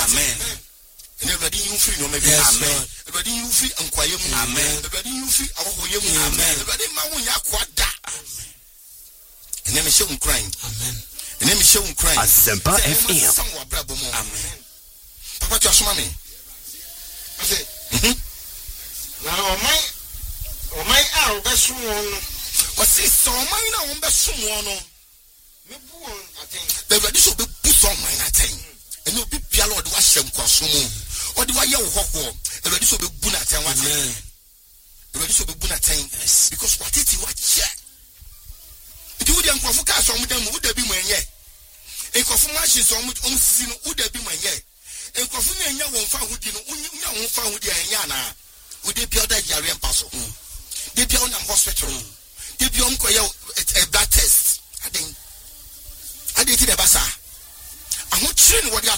Amen. And everybody you free no maybe. Amen. Everybody you free and quiet. Amen. Everybody you free our amen. Everybody mawunya kwada. And then show crying. Amen. And then show crying. Asempa FM. Amen. Papa just mommy. I say, now my our best one. What is so mine now on best one? Me born I think. The ready should be put on mine I think. And you be piano or wash them consume. Or do I yell hawk? The ready should be bunat and what? The ready should be bunat because what it what yet. If you wouldn't focus on them, would there be my yet? A coffee machine on which almost would there be my yet? A coffee and young one found with you know, found with the Yana. Would they be other Yarian Paso? They be on a hospital. They be on a blood test. I did the Bassa. I'm not sure what you are.